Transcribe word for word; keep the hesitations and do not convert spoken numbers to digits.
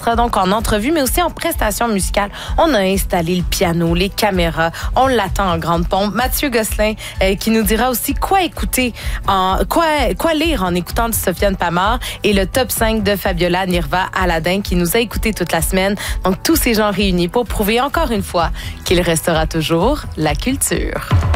sera donc en entrevue, mais aussi en prestation musicale. On a installé le piano, les caméras. On l'attend en grande pompe. Mathieu Gosselin euh, qui nous dira aussi quoi écouter, en, quoi, quoi lire en écoutant du Sofiane Pamart et le top cinq de Fabiola Nirva Aladin qui nous a écouté toute la semaine. Donc, tous ces gens réunis pour prouver encore une fois qu'il restera toujours la culture.